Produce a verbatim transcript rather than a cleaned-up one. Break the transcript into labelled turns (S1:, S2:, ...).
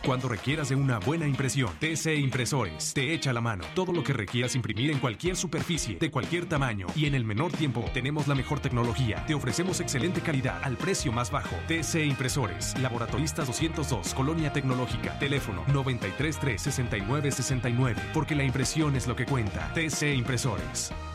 S1: Cuando requieras de una buena impresión, T C Impresores te echa la mano. Todo lo que requieras imprimir en cualquier superficie, de cualquier tamaño y en el menor tiempo, tenemos la mejor tecnología. Te ofrecemos excelente calidad al precio más bajo. T C Impresores, Laboratoristas doscientos dos, Colonia Tecnológica. Teléfono noventa y tres tres, sesenta y nueve sesenta y nueve, porque la impresión es lo que cuenta. T C Impresores.